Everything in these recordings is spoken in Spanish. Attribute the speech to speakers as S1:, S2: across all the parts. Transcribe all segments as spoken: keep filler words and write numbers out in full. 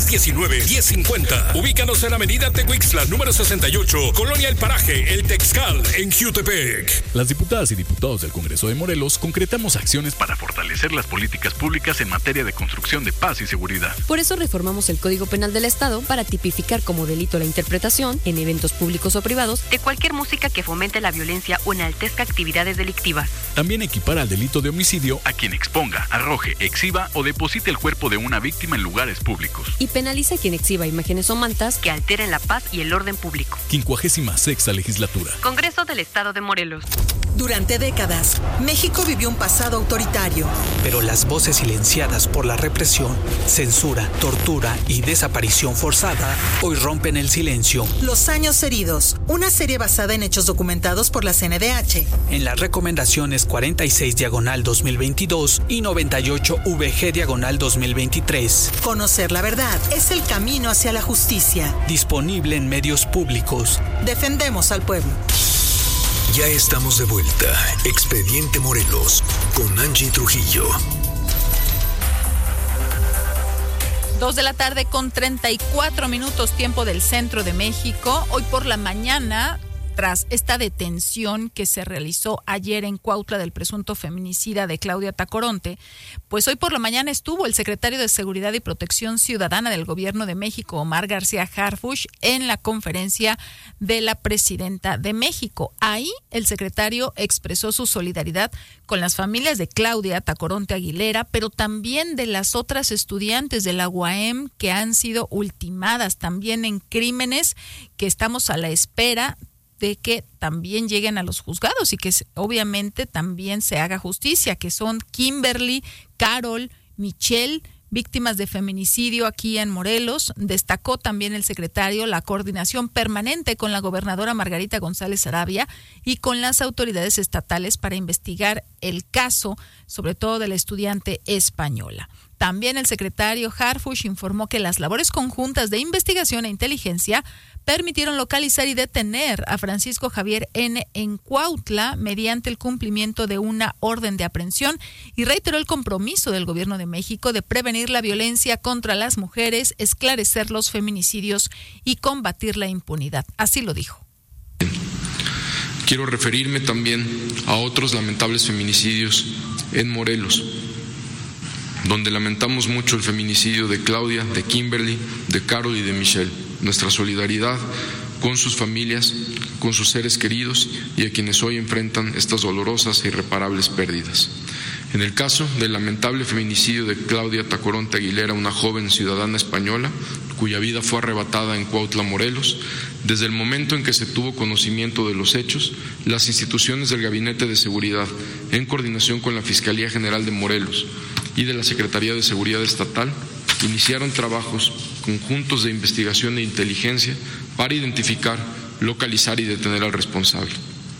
S1: diecinueve, diez cincuenta. Ubícanos en Avenida Tehuixtla, número sesenta y ocho, Colonia El Paraje, El Texcal, en Jutepec.
S2: Las diputadas y diputados del Congreso de Morelos concretamos acciones para fortalecer las políticas públicas en materia de construcción de paz y seguridad.
S3: Por eso reformamos el Código Penal del Estado para tipificar como delito la interpretación, en eventos públicos o privados, de cualquier música que fomente la violencia o enaltezca actividades delictivas.
S2: También equipara al delito de homicidio a quien exponga, arroje, exhiba o deposite el cuerpo de una víctima en lugares públicos.
S3: Y penaliza a quien exhiba imágenes o mantas que alteren la paz y el orden público.
S2: Quincuagésima sexta legislatura.
S3: Congreso del Estado de Morelos.
S4: Durante décadas, México vivió un pasado autoritario. Pero las voces silenciadas por la represión, censura, tortura y desaparición forzada hoy rompen el silencio. Los años heridos, una serie basada en hechos documentados por la C N D H. En las recomendaciones cuarenta y seis diagonal dos mil veintidós y noventa y ocho V G diagonal dos mil veintitrés. Conocer la verdad es el camino hacia la justicia. Disponible en medios públicos. Defendemos al pueblo.
S1: Ya estamos de vuelta. Expediente Morelos con Angie Trujillo.
S5: Dos de la tarde con treinta y cuatro minutos, tiempo del centro de México. Hoy por la mañana, tras esta detención que se realizó ayer en Cuautla del presunto feminicida de Claudia Tacoronte, pues hoy por la mañana estuvo el secretario de Seguridad y Protección Ciudadana del Gobierno de México, Omar García Harfuch, en la conferencia de la presidenta de México. Ahí el secretario expresó su solidaridad con las familias de Claudia Tacoronte Aguilera, pero también de las otras estudiantes de la U A M que han sido ultimadas también en crímenes que estamos a la espera de que también lleguen a los juzgados y que obviamente también se haga justicia, que son Kimberly, Carol, Michelle, víctimas de feminicidio aquí en Morelos. Destacó también el secretario la coordinación permanente con la gobernadora Margarita González Arabia y con las autoridades estatales para investigar el caso, sobre todo de la estudiante española. También el secretario Harfuch informó que las labores conjuntas de investigación e inteligencia permitieron localizar y detener a Francisco Javier N. en Cuautla mediante el cumplimiento de una orden de aprehensión y reiteró el compromiso del Gobierno de México de prevenir la violencia contra las mujeres, esclarecer los feminicidios y combatir la impunidad. Así lo dijo.
S6: Quiero referirme también a otros lamentables feminicidios en Morelos, donde lamentamos mucho el feminicidio de Claudia, de Kimberly, de Carol y de Michelle. Nuestra solidaridad con sus familias, con sus seres queridos y a quienes hoy enfrentan estas dolorosas e irreparables pérdidas. En el caso del lamentable feminicidio de Claudia Tacoronte Aguilera, una joven ciudadana española, cuya vida fue arrebatada en Cuautla, Morelos, desde el momento en que se tuvo conocimiento de los hechos, las instituciones del Gabinete de Seguridad, en coordinación con la Fiscalía General de Morelos y de la Secretaría de Seguridad Estatal, iniciaron trabajos conjuntos de investigación e inteligencia para identificar, localizar y detener al responsable.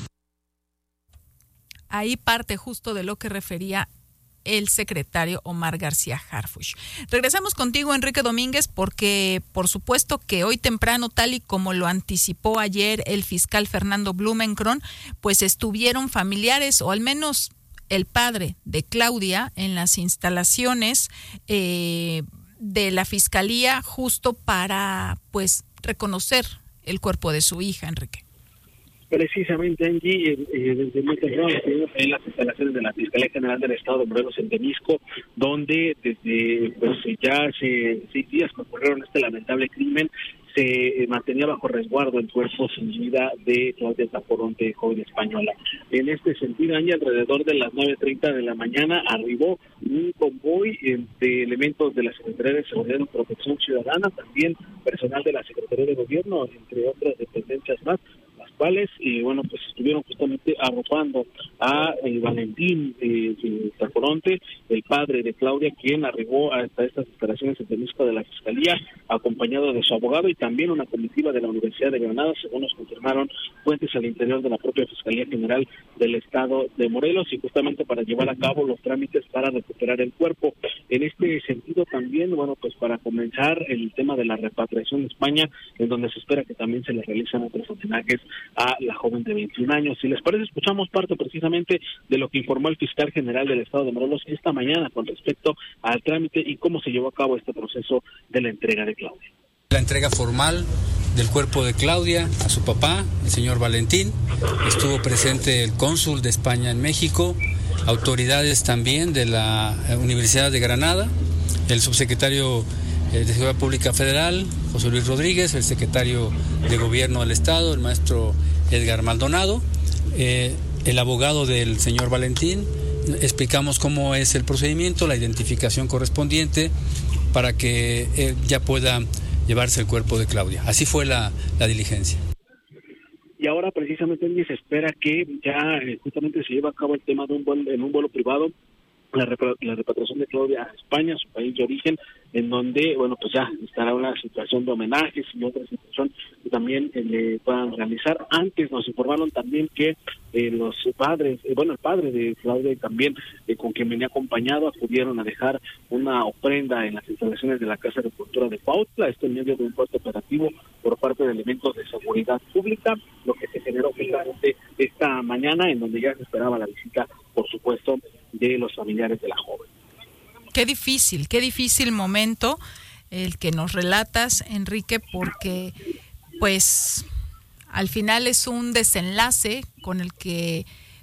S5: Ahí parte justo de lo que refería el secretario Omar García Harfuch. Regresamos contigo, Enrique Domínguez, porque por supuesto que hoy temprano, tal y como lo anticipó ayer el fiscal Fernando Blumenkron, pues estuvieron familiares, o al menos el padre de Claudia, en las instalaciones eh, de la Fiscalía, justo para pues reconocer el cuerpo de su hija, Enrique.
S7: Precisamente, Angie, eh, desde muy temprano estuvimos en las instalaciones de la Fiscalía General del Estado de Morelos en Temisco, donde desde pues ya hace seis días que ocurrieron este lamentable crimen, se mantenía bajo resguardo el cuerpo sin vida de Claudia Tacoronte, joven española. En este sentido, Angie, alrededor de las nueve treinta de la mañana arribó un convoy de elementos de la Secretaría de Seguridad y Protección Ciudadana, también personal de la Secretaría de Gobierno, entre otras dependencias más, las cuales, eh, bueno, pues estuvieron justamente arropando a eh, Valentín eh, eh, Tacoronte, el padre de Claudia, quien arribó hasta estas instalaciones en Temisco de la Fiscalía, acompañado de su abogado y también una comitiva de la Universidad de Granada, según nos confirmaron fuentes al interior de la propia Fiscalía General del Estado de Morelos, y justamente para llevar a cabo los trámites para recuperar el cuerpo. En este sentido también, bueno, pues para comenzar el tema de la repatriación de España, en donde se espera que también se le realicen otros homenajes a la joven de veintiún años. Si les parece, escuchamos parte precisamente de lo que informó el fiscal general del estado de Morelos esta mañana con respecto al trámite y cómo se llevó a cabo este proceso de la entrega de Claudia.
S8: La entrega formal del cuerpo de Claudia a su papá, el señor Valentín. Estuvo presente el cónsul de España en México, autoridades también de la Universidad de Granada, el subsecretario de Seguridad Pública Federal, José Luis Rodríguez, el secretario de Gobierno del Estado, el maestro Edgar Maldonado, eh, el abogado del señor Valentín. Explicamos cómo es el procedimiento, la identificación correspondiente para que él ya pueda llevarse el cuerpo de Claudia. Así fue la, la diligencia.
S7: Y ahora precisamente se espera que ya eh, justamente se lleve a cabo el tema de un vuelo, en un vuelo privado, la, repra- la repatriación de Claudia a España, su país de origen, en donde, bueno, pues ya estará una situación de homenajes y otra situación que también eh, le puedan realizar. Antes nos informaron también que eh, los padres, eh, bueno, el padre de Claudia también, eh, con quien venía acompañado, acudieron a dejar una ofrenda en las instalaciones de la Casa de Cultura de Cuautla, esto en medio de un puesto operativo por parte de elementos de seguridad pública, lo que se generó justamente esta mañana, en donde ya se esperaba la visita, por supuesto, de los familiares de la joven.
S5: Qué difícil, qué difícil momento el que nos relatas, Enrique, porque pues al final es un desenlace con el que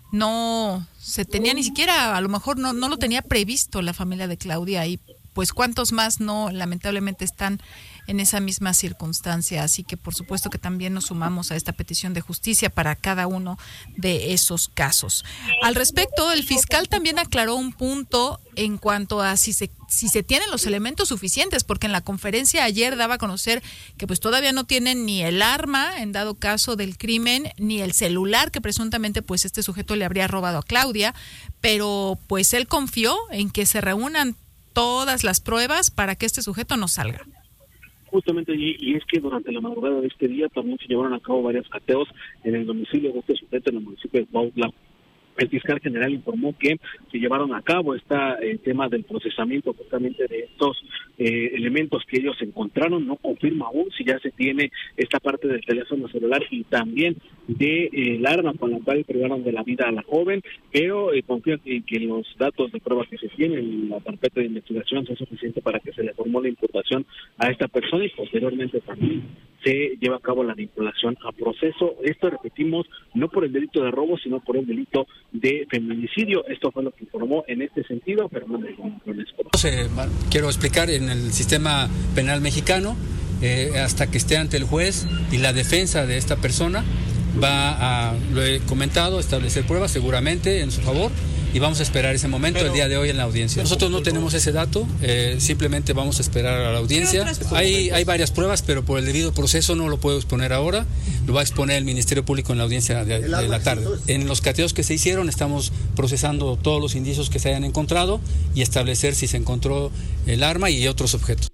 S5: no se tenía ni siquiera, a lo mejor no, no lo tenía previsto la familia de Claudia, y pues cuántos más no lamentablemente están en esa misma circunstancia. Así que por supuesto que también nos sumamos a esta petición de justicia para cada uno de esos casos. Al respecto, el fiscal también aclaró un punto en cuanto a si se si se tienen los elementos suficientes, porque en la conferencia ayer daba a conocer que pues todavía no tienen ni el arma en dado caso del crimen, ni el celular que presuntamente pues este sujeto le habría robado a Claudia, pero pues él confió en que se reúnan todas las pruebas para que este sujeto no salga.
S7: Justamente allí, y es que durante la madrugada de este día también se llevaron a cabo varios cateos en el domicilio de este sujeto en el municipio de Cuautla. El fiscal general informó que se llevaron a cabo este tema del procesamiento justamente de estos eh, elementos que ellos encontraron. No confirma aún si ya se tiene esta parte del teléfono celular y también del de, eh, arma con la cual privaron de la vida a la joven, pero eh, confía en que los datos de pruebas que se tienen en la carpeta de investigación son suficientes para que se le formó la imputación a esta persona y posteriormente también se lleva a cabo la vinculación a proceso. Esto, repetimos, no por el delito de robo, sino por el delito de feminicidio. Esto fue lo que informó en este sentido Fernando Gómez.
S8: Eh, quiero explicar, en el sistema penal mexicano, eh, hasta que esté ante el juez y la defensa de esta persona va a, lo he comentado, establecer pruebas seguramente en su favor, y vamos a esperar ese momento. Pero el día de hoy en la audiencia. Nosotros no tenemos ese dato, eh, simplemente vamos a esperar a la audiencia. Hay, hay varias pruebas, pero por el debido proceso no lo puedo exponer ahora, lo va a exponer el Ministerio Público en la audiencia de, de la tarde. En los cateos que se hicieron estamos procesando todos los indicios que se hayan encontrado y establecer si se encontró el arma y otros objetos.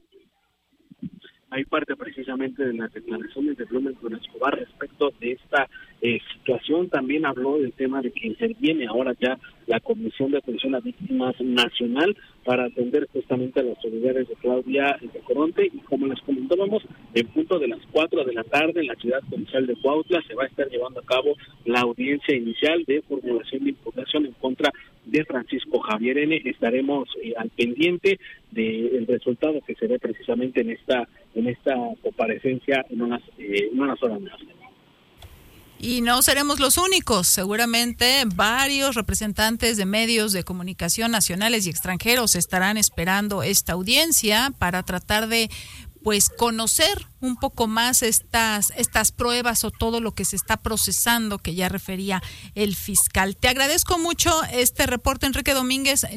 S7: Hay parte precisamente de las declaraciones de Blumen con Escobar respecto de esta eh, situación. También habló del tema de que interviene ahora ya la Comisión de Atención a Víctimas Nacional para atender justamente a los familiares de Claudia de Coronte, y como les comentábamos, en punto de las cuatro de la tarde en la ciudad provincial de Cuautla se va a estar llevando a cabo la audiencia inicial de formulación de imputación en contra de Francisco Javier N. Estaremos eh, al pendiente del resultado que se ve precisamente en esta en esta comparecencia en unas eh, en unas horas más.
S5: Y no seremos los únicos, seguramente varios representantes de medios de comunicación nacionales y extranjeros estarán esperando esta audiencia para tratar de pues conocer un poco más estas estas pruebas o todo lo que se está procesando que ya refería el fiscal. Te agradezco mucho este reporte, Enrique Domínguez.